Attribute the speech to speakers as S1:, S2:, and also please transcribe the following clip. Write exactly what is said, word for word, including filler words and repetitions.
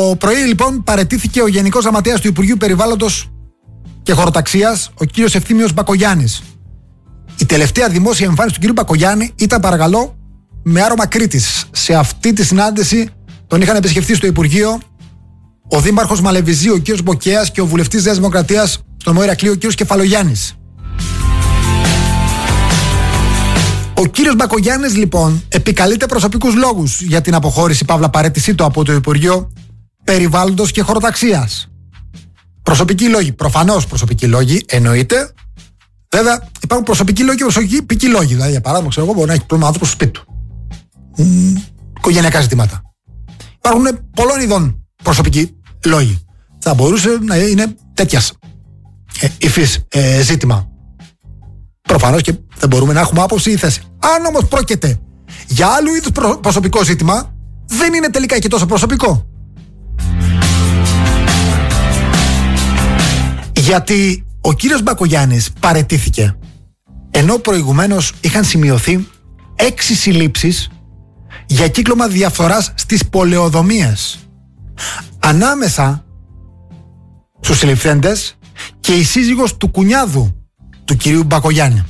S1: Το πρωί λοιπόν παραιτήθηκε ο Γενικός Γραμματέας του Υπουργείου Περιβάλλοντος και Χωροταξίας, ο κύριος Ευθύμιος Μπακογιάννης. Η τελευταία δημόσια εμφάνιση του κύριου Μπακογιάννη ήταν, παρακαλώ, με άρωμα Κρήτης. Σε αυτή τη συνάντηση τον είχαν επισκεφτεί στο Υπουργείο ο Δήμαρχος Μαλεβιζίου, ο κύριος Μποκέας, και ο βουλευτής Νέας Δημοκρατίας στον Νομό Ηρακλείου, ο κύριος Κεφαλογιάννης. Ο κύριος Μπακογιάννης λοιπόν επικαλείται προσωπικούς λόγους για την αποχώρηση παύλα παρέτησή του από το Υπουργείο Περιβάλλοντος και Χωροταξίας. Προσωπικοί λόγοι, προφανώς προσωπικοί λόγοι, εννοείται. Βέβαια υπάρχουν προσωπικοί λόγοι και προσωπικοί λόγοι. Δηλαδή, για παράδειγμα, ξέρω εγώ, μπορεί να έχει πρόβλημα άνθρωπος στο σπίτι του. Μ, οικογενειακά ζητήματα. Υπάρχουν πολλών ειδών προσωπικοί λόγοι. Θα μπορούσε να είναι τέτοιας ε, υφής ε, ζήτημα. Προφανώς και δεν μπορούμε να έχουμε άποψη ή θέση. Αν όμως πρόκειται για άλλου είδους προ, προσωπικό ζήτημα, δεν είναι τελικά και τόσο προσωπικό. Γιατί ο κύριος Μπακογιάννης παραιτήθηκε ενώ προηγουμένως είχαν σημειωθεί έξι συλλήψεις για κύκλωμα διαφθοράς στις πολεοδομίες. Ανάμεσα στους συλληφθέντες και η σύζυγος του κουνιάδου του κυρίου Μπακογιάννη.